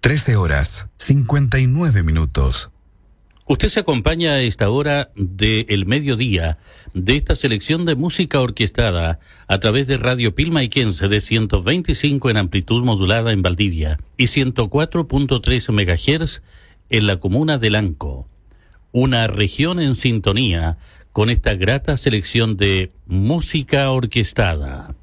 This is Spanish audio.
13:59. Usted se acompaña a esta hora del mediodía de esta selección de música orquestada a través de Radio Pilmaiquense de 125 en amplitud modulada en Valdivia y 104.3 MHz en la comuna de Lanco. Una región en sintonía con esta grata selección de música orquestada.